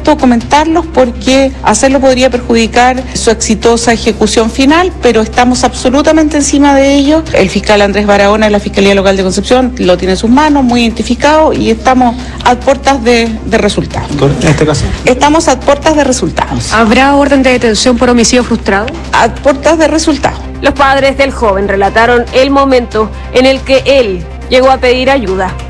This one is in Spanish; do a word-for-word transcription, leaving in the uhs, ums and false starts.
momento comentarlos porque hacerlo podría perjudicar su exitosa ejecución final, pero estamos absolutamente encima de ello. El fiscal Andrés Barahona de la Fiscalía Local de Concepción lo tiene en sus manos, muy identificado, y estamos a puertas de, de resultados. ¿En este caso? Estamos a puertas de resultados. ¿Habrá orden de detención por homicidio frustrado? A puertas de resultados. Los padres del joven relataron el momento en el que él llegó a pedir ayuda.